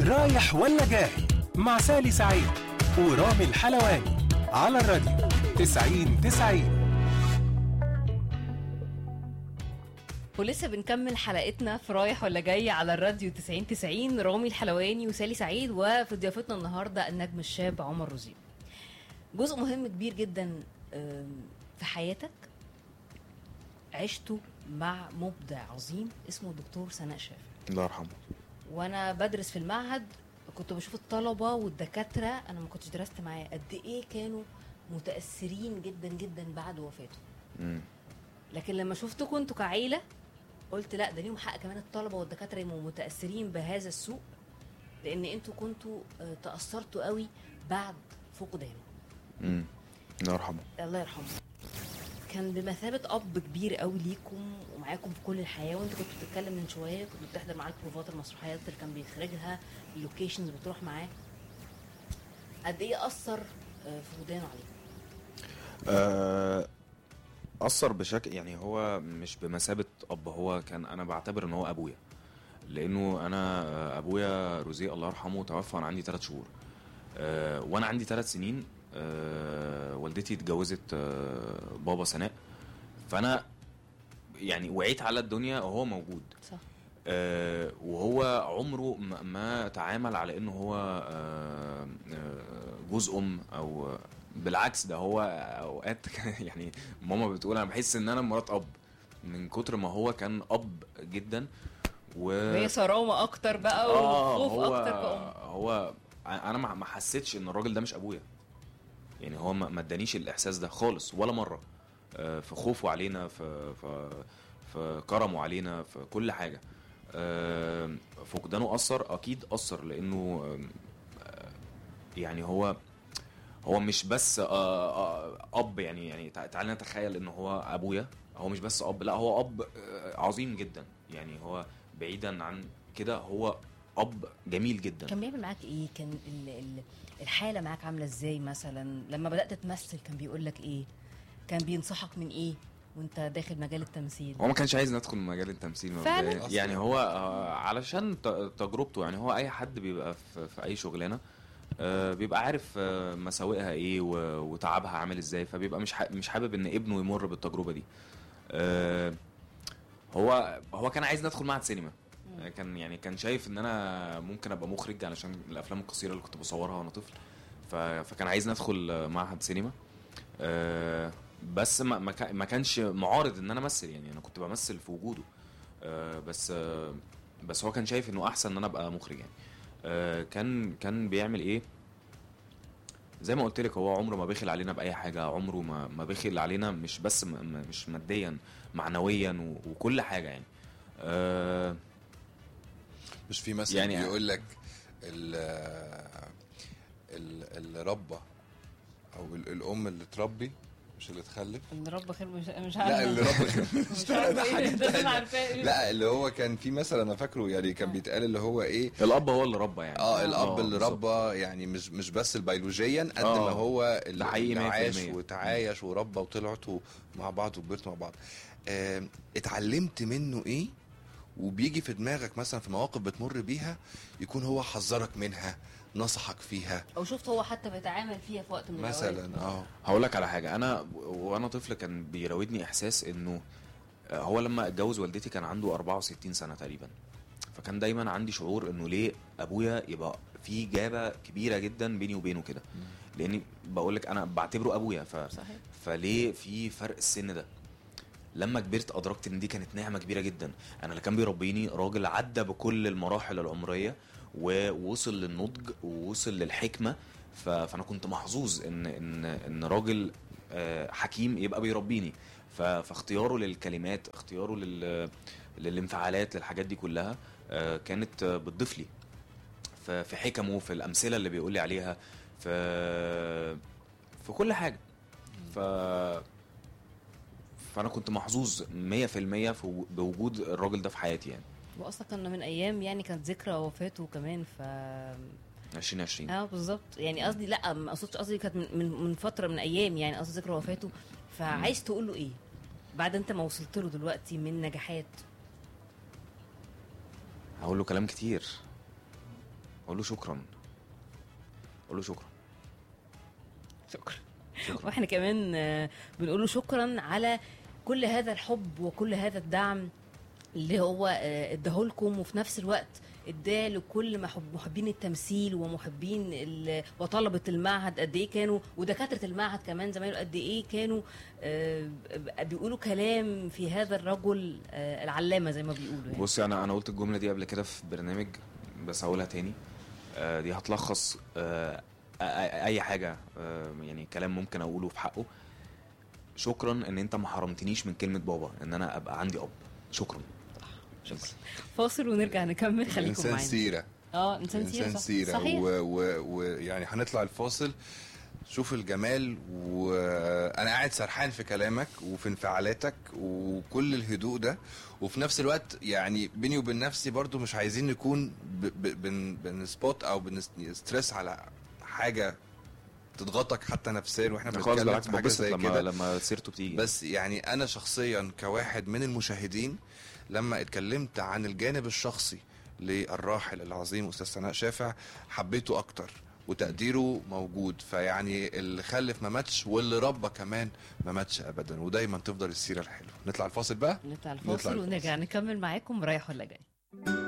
رايح ولا جاي مع سالي سعيد ورامي الحلواني على الراديو 90-90. ولسه بنكمل حلقتنا في رايح ولا جاي على الراديو 90-90. رامي الحلواني وسالي سعيد، وفي ضيافتنا النهارده النجم الشاب عمر رزيق. جزء مهم كبير جدا في حياتك عشته مع مبدع عظيم اسمه الدكتور سناء شافعي، الله يرحمه. وانا بدرس في المعهد كنت بشوف الطلبه والدكاتره، انا ما كنتش درست معاه، قد ايه كانوا متاثرين جدا جدا بعد وفاته. لكن لما شفتكم انتوا كعيله قلت لا، ده ليهم حق كمان الطلبه والدكاتره يبقوا متاثرين بهذا السوء، لان انتوا كنتوا تاثرتوا قوي بعد فقدانه. الله يرحمه. الله يرحمه. كان بمثابه اب كبير قوي ليكم ومعاكم في كل الحياه، وانت كنت بتتكلم من شويه كنت بتحضر معاه البروفات المسرحيات اللي كان بيخرجها، اللوكيشنز بتروح معاه. قد ايه اثر فقدانه عليك؟ اثر بشكل، يعني هو مش بمثابه اب، هو كان، انا بعتبر ان هو ابويا، لانه انا ابويا رزيق الله يرحمه توفى وانا عندي 3 شهور. وانا عندي 3 سنين والدتي اتجوزت بابا سناء، فانا يعني وعيت على الدنيا وهو موجود. صح. وهو عمره ما تعامل على انه هو جوز ام، او بالعكس، ده هو اوقات يعني ماما بتقول انا بحس ان انا مرات اب من كتر ما هو كان اب جدا. وهي صرامه اكتر بقى وخوف اكتر كأم. هو انا ما حسيتش ان الراجل ده مش ابويا، يعني هو ما ادانيش الاحساس ده خالص ولا مره، في خوفه علينا، في كرمه علينا، في كل حاجه. فقدانه اكيد اثر، لانه يعني هو مش بس اب، يعني تعالى نتخيل ان هو ابويا، هو مش بس اب، لا هو اب عظيم جدا، يعني هو بعيدا عن كده هو اب جميل جدا. كان بيعمل معاك ايه؟ كان الحاله معاك عامله ازاي؟ مثلا لما بدات تمثل كان بيقول لك ايه؟ كان بينصحك من ايه وانت داخل مجال التمثيل؟ هو ما كانش عايز ندخل مجال التمثيل فعلا؟ يعني هو علشان تجربته، يعني هو اي حد بيبقى في اي شغلانه بيبقى عارف مساوئها ايه وتعبها عامل ازاي، فبيبقى مش حابب ان ابنه يمر بالتجربه دي. هو كان عايز ندخل معهد سينما، كان شايف ان انا ممكن ابقى مخرج علشان الافلام القصيره اللي كنت بصورها وانا طفل، فكان عايز ندخل معهد سينما. بس ما كانش معارض ان انا امثل، يعني انا كنت بمثل في وجوده. بس هو كان شايف انه احسن ان انا ابقى مخرج يعني. كان بيعمل ايه؟ زي ما قلت لك، هو عمره ما بخل علينا باي حاجه، عمره ما بخل علينا، مش بس مش ماديا، معنويا وكل حاجه يعني. مش في مثلا يعني يقول لك اللي ربى او الام اللي تربي مش اللي تخلف، اللي رب خير مش عارف. لا اللي رب خير مش عارفه. لا اللي هو كان في مثلا انا فاكره، يعني كان بيتقال اللي هو ايه، الاب هو اللي ربى يعني. الاب اللي ربى، يعني مش بس البيولوجيا قد ما هو اللي عاش وتعايش وربى وطلعتوا مع بعض وكبرتوا مع بعض. اتعلمت منه ايه؟ وبيجي في دماغك مثلا في مواقف بتمر بيها يكون هو حذرك منها، نصحك فيها، او شفت هو حتى بيتعامل فيها في وقت من مثلا. هقول لك على حاجه، انا وانا طفل كان بيراودني احساس انه هو لما اتجوز والدتي كان عنده 64 سنه تقريبا، فكان دايما عندي شعور انه ليه ابويا يبقى في جابه كبيره جدا بيني وبينه كده، لاني بقول لك انا بعتبره ابويا، فليه في فرق السن ده؟ لما كبرت ادركت ان دي كانت نعمه كبيره جدا. انا اللي كان بيربيني راجل عدى بكل المراحل العمريه ووصل للنضج ووصل للحكمه، فانا كنت محظوظ ان راجل حكيم يبقى بيربيني. فاختياره للكلمات، اختياره للانفعالات، للحاجات دي كلها كانت بتضيف لي في حكمه، في الامثله اللي بيقول لي عليها، في كل حاجه. فانا كنت محظوظ 100% بوجود الراجل ده في حياتي يعني. واصلا كنا من ايام، يعني كانت ذكرى وفاته كمان 2020. بالظبط، يعني قصدي لا، ما اقصدش، قصدي كانت من فتره من ايام، يعني قصدي ذكرى وفاته. فعايز تقول له ايه بعد انت ما وصلت له دلوقتي من نجاحات؟ هقول له كلام كتير، اقول له شكرا، اقول له شكرا. واحنا كمان بنقول له شكرا على كل هذا الحب وكل هذا الدعم اللي هو اداهولكم، وفي نفس الوقت اداه لكل محبين التمثيل ومحبين وطلبه المعهد قد ايه كانوا، ودكاتره المعهد كمان زمايله قد ايه كانوا بيقولوا كلام في هذا الرجل العلامه زي ما بيقولوا يعني. بصي انا قلت الجمله دي قبل كده في برنامج بس هقولها تاني. دي هتلخص اي حاجه يعني كلام ممكن اقوله في حقه. شكرا ان انت ما حرمتنيش من كلمه بابا ان انا ابقى عندي اب. شكرا. فاصل ونرجع نكمل. خليكم معانا. انسان سيره. انسان سيره ويعني هنطلع الفاصل. شوف الجمال، وانا قاعد سرحان في كلامك وفي انفعالاتك وكل الهدوء ده، وفي نفس الوقت يعني بيني وبين نفسي برضو مش عايزين نكون بنسبوت او بنسترس على حاجه تضغطك حتى نفسيا واحنا بنتكلم في حاجه زي كده لما سيرته بتيجي. بس يعني انا شخصيا كواحد من المشاهدين لما اتكلمت عن الجانب الشخصي للراحل العظيم استاذ سناء شافع حبيته اكتر وتقديره موجود. فيعني اللي خلف ما ماتش واللي ربى كمان ما ماتش ابدا، ودايما تفضل السيره الحلوه. نطلع الفاصل بقى. نطلع الفاصل ونرجع نكمل معاكم رايح ولا جاي.